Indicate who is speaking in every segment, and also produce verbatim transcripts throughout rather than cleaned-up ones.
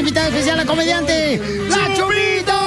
Speaker 1: invitada especial, la comediante, la Chupito.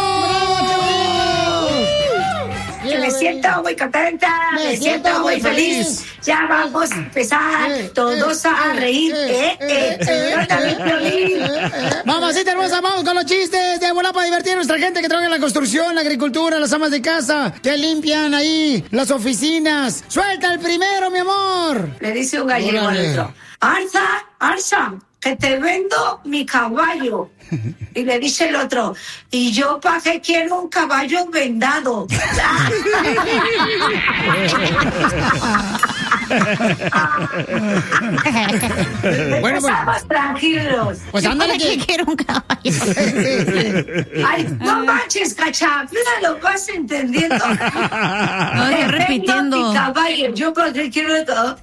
Speaker 2: Me siento muy contenta, me, me siento, siento muy feliz. feliz. Ya vamos a empezar eh, todos eh, a reír. Eh, eh, eh, yo también feliz.
Speaker 1: Mamacita hermosa, vamos con los chistes de volar para divertir a nuestra gente que trabaja en la construcción, la agricultura, las amas de casa, que limpian ahí las oficinas. Suelta el primero, mi amor.
Speaker 2: Le dice un gallego al otro: Arza, Arza, que te vendo mi caballo. Y le dice el otro: ¿y yo para qué quiero un caballo vendado? Bueno, pues, estamos tranquilos.
Speaker 1: Pues ándale que
Speaker 3: quiero un caballo.
Speaker 2: Ay, no manches, Cacha, lo vas entendiendo.
Speaker 3: No, estoy repitiendo.
Speaker 2: Mi caballo, yo para qué quiero no.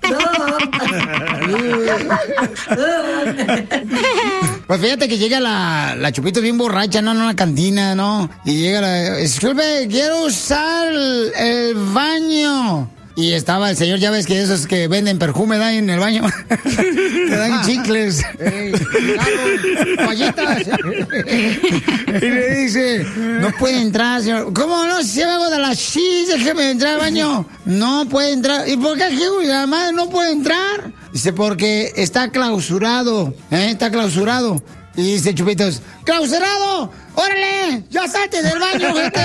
Speaker 1: Pues fíjate que llega la, la Chupito bien borracha, ¿no? En una cantina, ¿no? Y llega la... Disculpe, quiero usar el, el baño. Y estaba el señor, ya ves que esos que venden perfume dan en el baño. Te dan chicles. Ey, pollitas. Y le dice: no puede entrar, señor. ¿Cómo no? Si vengo de las chis, déjeme entrar al baño. No puede entrar. ¿Y por qué aquí, además, no puede entrar? Dice: porque está clausurado. ¿Eh? Está clausurado. Y dice Chupitos: ¡clausurado! ¡Órale! ¡Ya salte del baño, gente!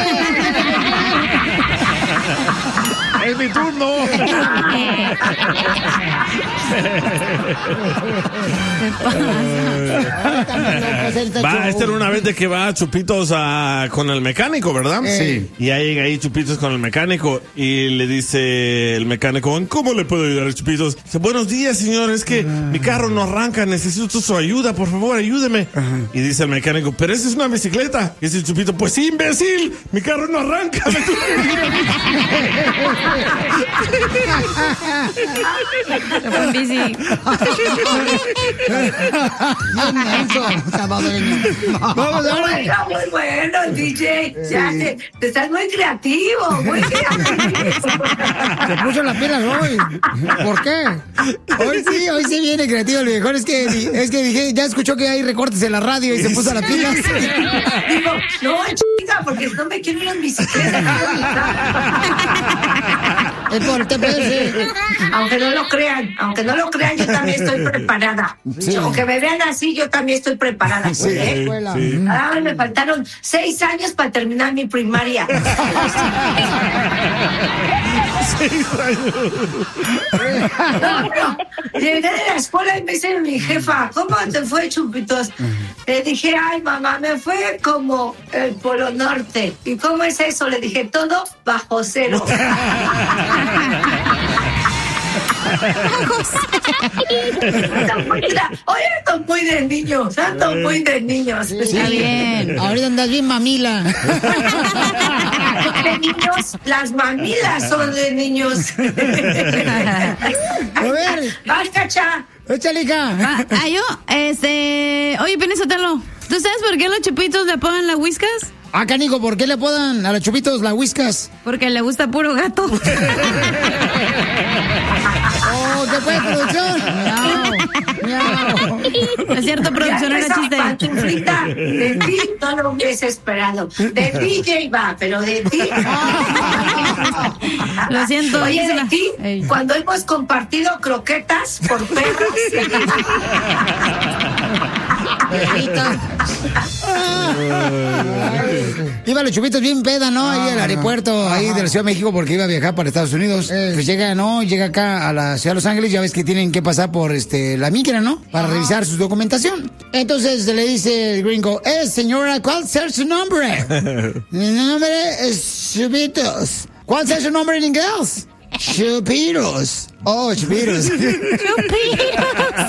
Speaker 4: ¡Es mi turno! Va, esta era una vez de que va Chupitos a, con el mecánico, ¿verdad?
Speaker 1: Sí.
Speaker 4: Y ahí llega ahí Chupitos con el mecánico y le dice el mecánico: ¿cómo le puedo ayudar a Chupitos? Dice: buenos días, señor, es que mi carro no arranca, necesito su ayuda, por favor, ayúdeme. Uh-huh. Y dice el mecánico: pero esa es una bicicleta. Y dice Chupito: pues sí, imbécil, mi carro no arranca.
Speaker 3: bici.
Speaker 2: Vamos a ver. Muy bueno, D J. Ya te, te estás muy creativo, muy creativo.
Speaker 1: Se puso las pilas hoy. ¿Por qué? Hoy sí, hoy sí viene creativo. Lo mejor es que, es que dije, ya escuchó que hay recortes en la radio y se puso las pilas.
Speaker 2: Digo, no, chica, porque no me quiero ir en bicicleta.
Speaker 1: Es por T P S.
Speaker 2: Aunque no lo crean, aunque no lo crean, yo también estoy preparada. Sí. Aunque me vean así, yo también estoy preparada.
Speaker 1: Sí,
Speaker 2: ¿eh?
Speaker 1: sí.
Speaker 2: Ah, me faltaron seis años para terminar mi primaria.
Speaker 4: Seis años.
Speaker 2: No, no. Llegué de la escuela y me dice mi jefa: ¿cómo te fue, Chupitos? Le dije: ay, mamá, me fue como el Polo Norte. ¿Y cómo es eso? Le dije: todo bajo cero. Oye, ando muy de niños, ando muy de niños.
Speaker 1: Sí, está bien. Ahorita andas bien mamila.
Speaker 2: De niños, las mamilas son de niños.
Speaker 1: A ver.
Speaker 2: Vas, Cacha.
Speaker 1: Échale, hija.
Speaker 3: Ah, ah, yo, este... Oye, Piolín Sotelo, ¿tú sabes por qué los Chupitos le apodan la Whiskas?
Speaker 1: Ah, canico, ¿por qué le apodan a los Chupitos la Whiskas?
Speaker 3: Porque le gusta puro gato.
Speaker 1: ¡Oh, qué fue, producción! ¡Miau! ¡Miau!
Speaker 3: No es cierto, producción, no era chiste.
Speaker 2: Pantuflita, de ti no lo hubiese esperado. De D J va, pero de ti...
Speaker 3: Lo siento.
Speaker 2: Oye, de ti, Ey. cuando hemos compartido croquetas por perros...
Speaker 1: Iba los Chupitos bien peda, ¿no? Ahí al aeropuerto, ahí de la Ciudad de México, porque iba a viajar para Estados Unidos. Pues llega, ¿no? Llega acá a la Ciudad de Los Ángeles, ya ves que tienen que pasar por este la migra, ¿no? Para revisar su documentación. Entonces le dice el gringo: eh, señora, ¿cuál es su nombre? Mi nombre es Chupitos. ¿Cuál es su nombre en inglés? Chupitos. Oh, Chupitos.
Speaker 3: Chupitos.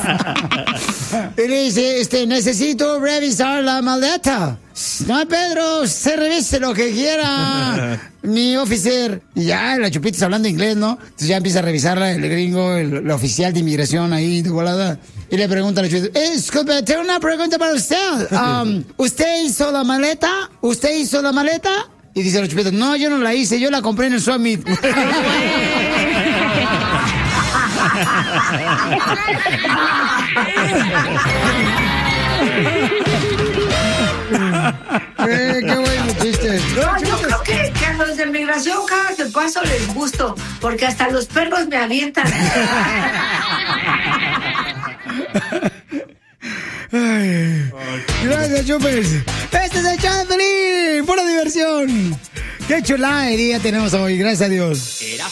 Speaker 1: Y le dice: este, necesito revisar la maleta. No, Pedro, se revise lo que quiera, mi oficial. Y ya, la Chupitos hablando inglés, ¿no? Entonces ya empieza a revisarla el gringo, el, el oficial de inmigración ahí de volada. Y le pregunta a la Chupitos: eh, disculpe, tengo una pregunta para usted. Um, ¿Usted hizo la maleta? ¿Usted hizo la maleta? Y dice la Chupitos: no, yo no la hice, yo la compré en el Summit.
Speaker 2: los de migración cada que paso les gusto, porque hasta los perros me avientan.
Speaker 1: Ay, gracias, Chupes. Este es el Chapelín, pura diversión. Qué chuladería tenemos hoy, gracias a Dios.